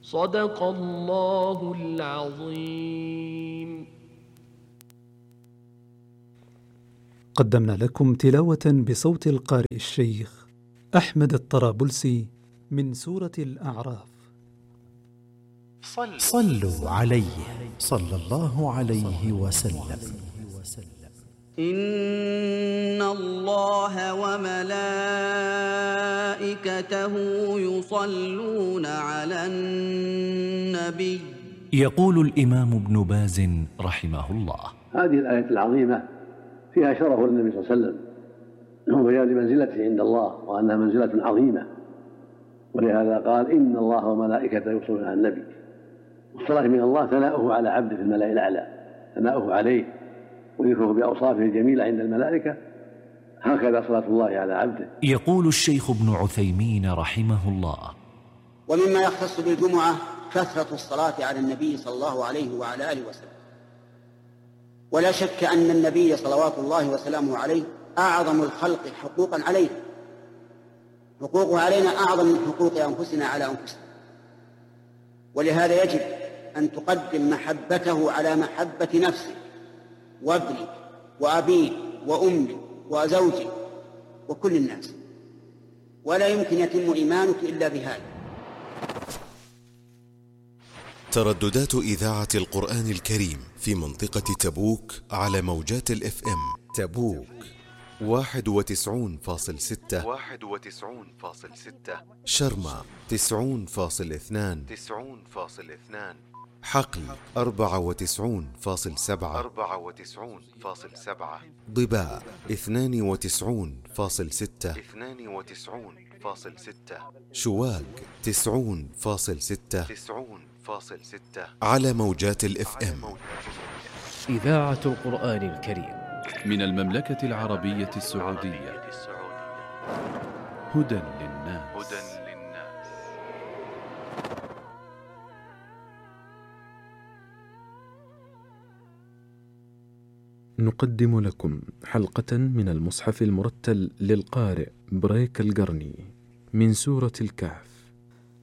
صدق الله العظيم. قدمنا لكم تلاوة بصوت القارئ الشيخ أحمد الطرابلسي من سورة الأعراف. صلوا عليه صلى الله عليه وسلم. إن الله وملائكته يصلون على النبي. يقول الإمام ابن باز رحمه الله: هذه الآية العظيمة فيها شرف النبي صلى الله عليه وسلم وبيان منزلته عند الله وأنها منزلة عظيمة، ولهذا قال: إن الله وملائكته يصلون على النبي. والصلاة من الله ثناؤه على عبده في الملأ الأعلى، ثناؤه عليه وذكره بأوصافه الجميلة عند الملائكة، هكذا صلاة الله على عبده. يقول الشيخ ابن عثيمين رحمه الله: ومما يختص بالجمعة كثرة الصلاة على النبي صلى الله عليه وعلى آله وسلم. ولا شك أن النبي صلوات الله وسلامه عليه أعظم الخلق حقوقا عليه، حقوقه علينا أعظم من حقوق أنفسنا على أنفسنا، ولهذا يجب أن تقدم محبته على محبة نفسك وابنك وأبيك وأمك وزوجك وكل الناس، ولا يمكن يتم إيمانك إلا بهذا. ترددات إذاعة القرآن الكريم في منطقة تبوك على موجات الFM. تبوك 91.6، شرمة 90.2، حقل 94.7، ضباء 92.6، شواق 90.6 على موجات الFM. إذاعة القرآن الكريم من المملكة العربية السعودية. هدى للناس. نقدم لكم حلقة من المصحف المرتل للقارئ بريك القرني من سورة الكهف.